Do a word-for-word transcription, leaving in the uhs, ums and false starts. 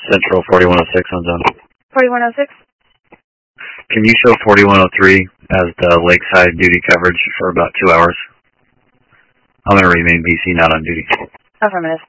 Central forty-one oh six on zone. forty-one oh six? Can you show forty-one oh three as the lakeside duty coverage for about two hours? I'm going to remain B C, not on duty. Affirmative.